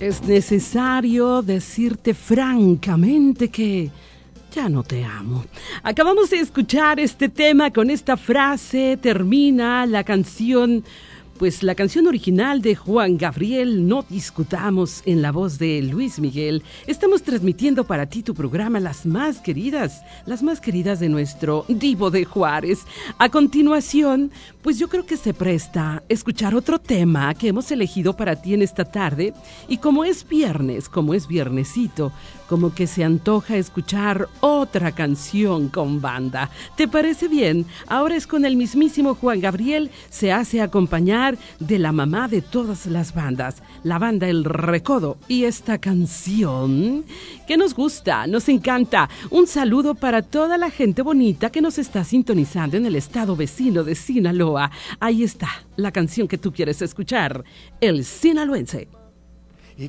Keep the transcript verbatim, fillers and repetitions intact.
Es necesario decirte francamente que ya no te amo. Acabamos de escuchar este tema con esta frase. Termina la canción, pues la canción original de Juan Gabriel, No Discutamos, en la voz de Luis Miguel. Estamos transmitiendo para ti tu programa Las Más Queridas, las más queridas de nuestro Divo de Juárez. A continuación, pues yo creo que se presta escuchar otro tema que hemos elegido para ti en esta tarde. Y como es viernes, como es viernesito, como que se antoja escuchar otra canción con banda. ¿Te parece bien? Ahora es con el mismísimo Juan Gabriel, se hace acompañar de la mamá de todas las bandas, la banda El Recodo, y esta canción que nos gusta, nos encanta. Un saludo para toda la gente bonita que nos está sintonizando en el estado vecino de Sinaloa. Ahí está la canción que tú quieres escuchar, El Sinaloense.